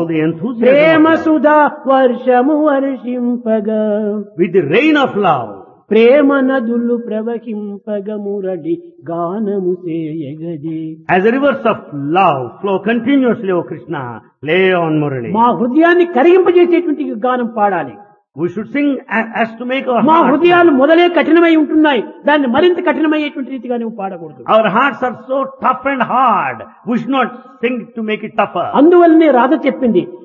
all the enthusiasm Prema of love, Sudha వర్షము వర్షింపగా with the rain of love, ప్రేమ నదులు ప్రవహింపగ మురళి గానము చేయగది. as the rivers of love flow continuously, O Krishna, play on Murali. మా హృదయాన్ని కరిగింపజేసేటువంటి గానం పాడాలి. We should sing as to make our మా hearts. హృదయాలు మొదలే కఠినమై ఉంటున్నాయి, దాన్ని మరింత కఠినమయ్యేటువంటి రీతిగా నువ్వు పాడకూడదు. Our hearts are so tough and hard. We should not sing to make it tougher. అందువల్లనే రాధ చెప్పింది,